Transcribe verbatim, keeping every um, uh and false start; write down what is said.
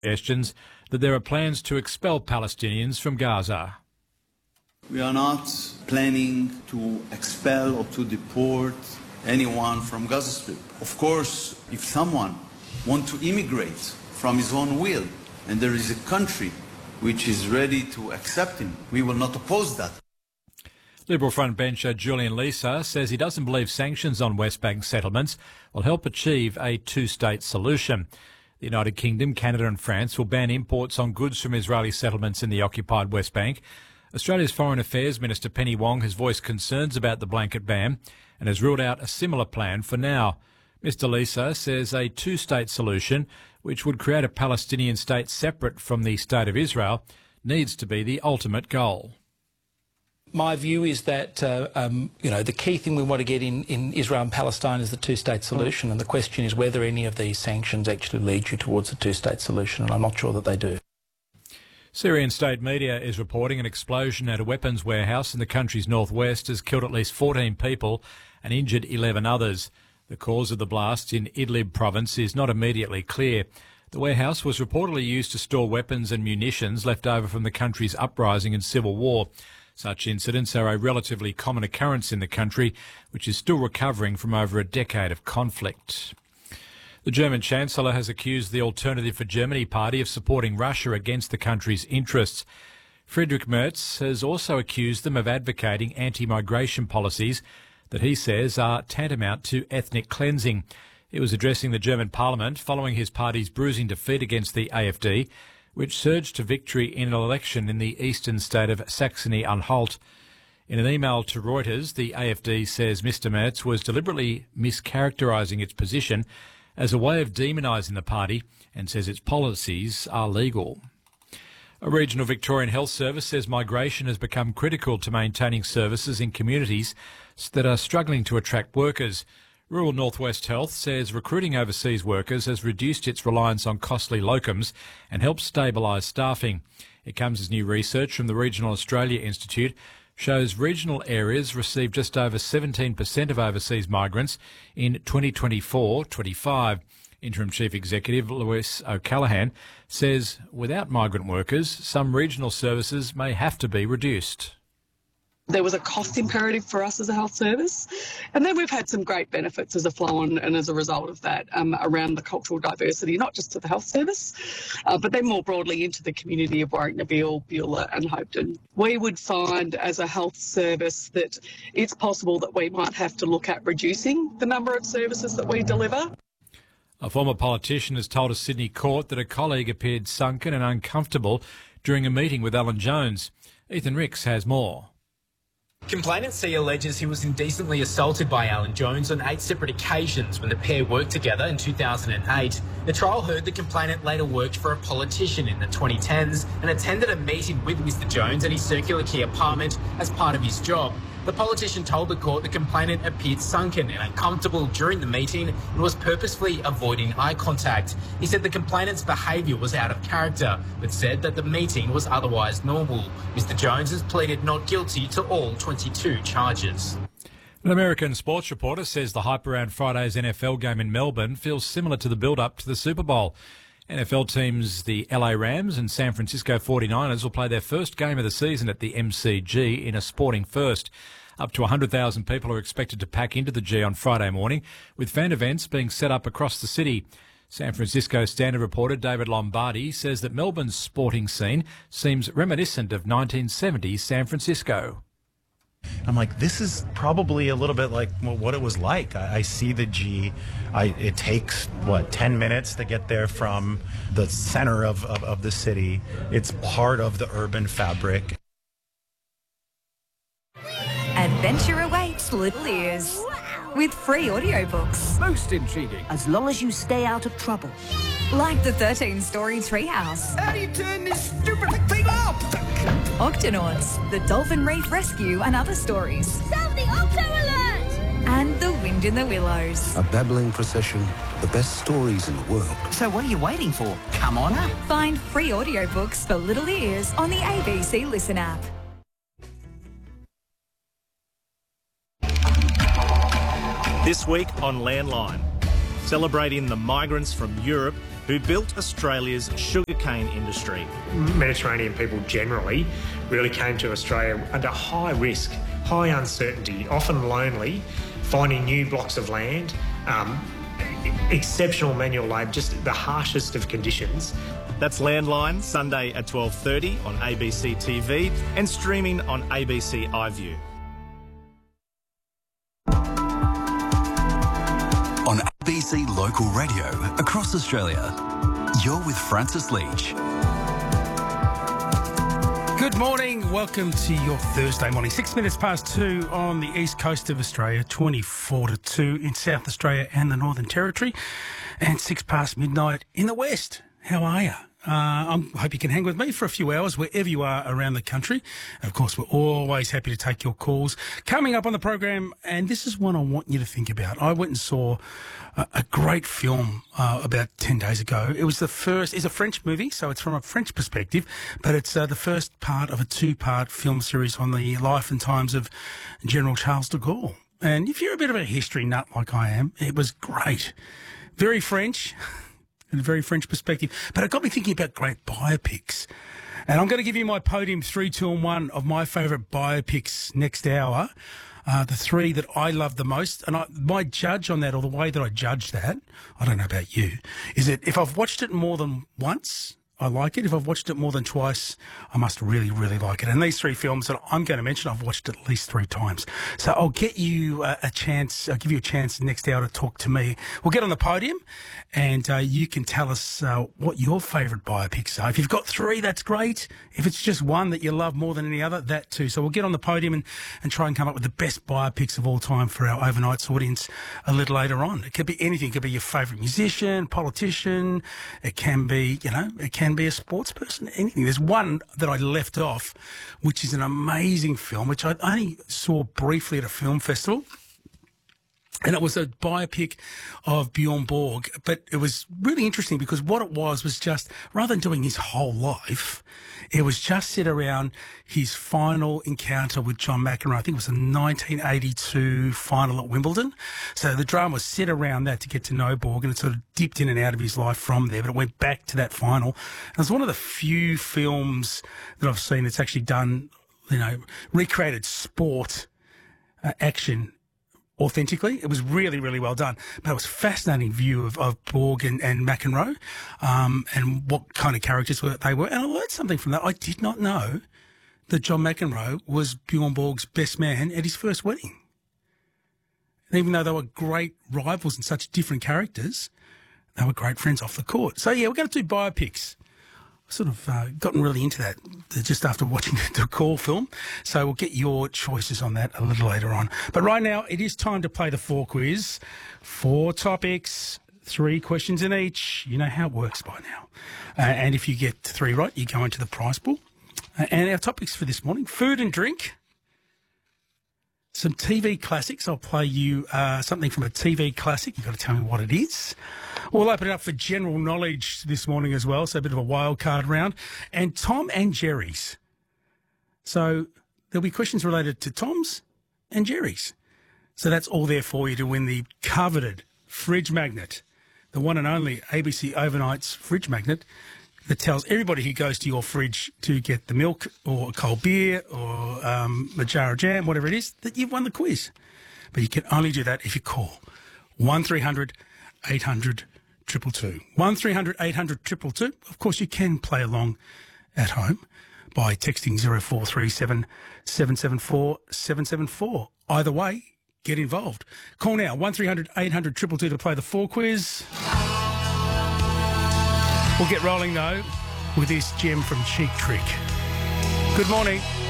suggestions that there are plans to expel Palestinians from Gaza. We are not planning to expel or to deport anyone from Gaza Strip. Of course, if someone wants to immigrate from his own will and there is a country which is ready to accept him, we will not oppose that. Liberal frontbencher Julian Leeser says he doesn't believe sanctions on West Bank settlements will help achieve a two-state solution. The United Kingdom, Canada and France will ban imports on goods from Israeli settlements in the occupied West Bank. Australia's Foreign Affairs Minister Penny Wong has voiced concerns about the blanket ban and has ruled out a similar plan for now. Mister Leeser says a two-state solution, which would create a Palestinian state separate from the State of Israel, needs to be the ultimate goal. My view is that, uh, um, you know, the key thing we want to get in, in Israel and Palestine is the two-state solution, and the question is whether any of these sanctions actually lead you towards a two-state solution, and I'm not sure that they do. Syrian state media is reporting an explosion at a weapons warehouse in the country's northwest has killed at least fourteen people and injured eleven others. The cause of the blast in Idlib province is not immediately clear. The warehouse was reportedly used to store weapons and munitions left over from the country's uprising and civil war. Such incidents are a relatively common occurrence in the country, which is still recovering from over a decade of conflict. The German Chancellor has accused the Alternative for Germany party of supporting Russia against the country's interests. Friedrich Merz has also accused them of advocating anti-migration policies that he says are tantamount to ethnic cleansing. He was addressing the German parliament following his party's bruising defeat against the A F D, which surged to victory in an election in the eastern state of Saxony-Anhalt. In an email to Reuters, the A F D says Mister Merz was deliberately mischaracterising its position as a way of demonising the party and says its policies are legal. A regional Victorian health service says migration has become critical to maintaining services in communities that are struggling to attract workers. Rural North West Health says recruiting overseas workers has reduced its reliance on costly locums and helped stabilise staffing. It comes as new research from the Regional Australia Institute shows regional areas received just over seventeen percent of overseas migrants in twenty twenty-four twenty-five. Interim Chief Executive Lewis O'Callaghan says without migrant workers, some regional services may have to be reduced. There was a cost imperative for us as a health service, and then we've had some great benefits as a flow on and as a result of that um, around the cultural diversity, not just to the health service, uh, but then more broadly into the community of Warwick-Nabil, Beulah and Hopetoun. We would find as a health service that it's possible that we might have to look at reducing the number of services that we deliver. A former politician has told a Sydney court that a colleague appeared sunken and uncomfortable during a meeting with Alan Jones. Ethan Ricks has more. Complainant C alleges he was indecently assaulted by Alan Jones on eight separate occasions when the pair worked together in two thousand eight. The trial heard the complainant later worked for a politician in the twenty tens and attended a meeting with Mister Jones at his Circular Quay apartment as part of his job. The politician told the court the complainant appeared sunken and uncomfortable during the meeting and was purposefully avoiding eye contact. He said the complainant's behaviour was out of character, but said that the meeting was otherwise normal. Mister Jones has pleaded not guilty to all twenty-two charges. An American sports reporter says the hype around Friday's N F L game in Melbourne feels similar to the build-up to the Super Bowl. N F L teams the L A Rams and San Francisco forty-niners will play their first game of the season at the M C G in a sporting first. Up to one hundred thousand people are expected to pack into the G on Friday morning, with fan events being set up across the city. San Francisco Standard reporter David Lombardi says that Melbourne's sporting scene seems reminiscent of nineteen seventies San Francisco. I'm like, this is probably a little bit like what it was like. I, I see the G. I, it takes, what, ten minutes to get there from the center of, of, of the city. It's part of the urban fabric. Adventure awaits Little Ears with free audiobooks. Most intriguing. As long as you stay out of trouble. Like the thirteen-story Treehouse. How do you turn this stupid thing off? Octonauts, the Dolphin Reef Rescue and other stories. Sound the Octo Alert! And The Wind in the Willows. A babbling procession, the best stories in the world. So what are you waiting for? Come on up. Find free audiobooks for Little Ears on the A B C Listen app. This week on Landline, celebrating the migrants from Europe who built Australia's sugarcane industry. Mediterranean people generally really came to Australia under high risk, high uncertainty, often lonely, finding new blocks of land, um, exceptional manual labour, just the harshest of conditions. That's Landline, Sunday at twelve thirty on A B C T V and streaming on A B C iView. On A B C Local Radio across Australia, you're with Francis Leach. Good morning. Welcome to your Thursday morning. Six minutes past two on the east coast of Australia, twenty-four to two in South Australia and the Northern Territory, and six past midnight in the west. How are you? Uh, I hope you can hang with me for a few hours wherever you are around the country. And of course, we're always happy to take your calls. Coming up on the program, and this is one I want you to think about. I went and saw a, a great film uh, about ten days ago. It was the first, it's a French movie, so it's from a French perspective, but it's uh, the first part of a two-part film series on the life and times of General Charles de Gaulle. And if you're a bit of a history nut like I am, it was great. Very French. In a very French perspective. But it got me thinking about great biopics. And I'm going to give you my podium three, two and one of my favourite biopics next hour. Uh, the three that I love the most. And I, my judge on that, or the way that I judge that, I don't know about you, is that if I've watched it more than once, I like it. If I've watched it more than twice, I must really, really like it. And these three films that I'm going to mention, I've watched at least three times. So I'll get you uh, a chance, I'll give you a chance next hour to talk to me. We'll get on the podium and uh, you can tell us uh, what your favourite biopics are. If you've got three, that's great. If it's just one that you love more than any other, that too. So we'll get on the podium and, and try and come up with the best biopics of all time for our overnights audience a little later on. It could be anything. It could be your favourite musician, politician. It can be, you know, it can be a sports person, anything. There's one that I left off, which is an amazing film, which I only saw briefly at a film festival. And it was a biopic of Bjorn Borg. But it was really interesting because what it was was just, rather than doing his whole life, it was just set around his final encounter with John McEnroe. I think it was a nineteen eighty-two final at Wimbledon. So the drama was set around that to get to know Borg, and it sort of dipped in and out of his life from there, but it went back to that final. And it was one of the few films that I've seen that's actually done, you know, recreated sport uh, action authentically. It was really, really well done. But it was a fascinating view of, of Borg and, and McEnroe um, and what kind of characters were, they were. And I learned something from that. I did not know that John McEnroe was Bjorn Borg's best man at his first wedding. And even though they were great rivals and such different characters, they were great friends off the court. So, yeah, we're going to do biopics. Sort of uh, gotten really into that just after watching the Call film. So we'll get your choices on that a little later on. But right now, it is time to play the four quiz. Four topics, three questions in each. You know how it works by now. Uh, and if you get three right, you go into the prize pool. Uh, and our topics for this morning, food and drink. Some T V classics. I'll play you uh, something from a T V classic. You've got to tell me what it is. We'll open it up for general knowledge this morning as well, so a bit of a wild card round. And Tom and Jerry's. So there'll be questions related to Tom's and Jerry's. So that's all there for you to win the coveted fridge magnet, the one and only A B C Overnights fridge magnet that tells everybody who goes to your fridge to get the milk or a cold beer or um, a jar of jam, whatever it is, that you've won the quiz. But you can only do that if you call one three hundred eight hundred two two two. one three hundred eight hundred two two two. Of course, you can play along at home by texting zero four three seven seven seven four seven seven four. Either way, get involved. Call now, one three hundred eight hundred two two two to play the four quiz. We'll get rolling, though, with this gem from Cheap Trick. Good morning.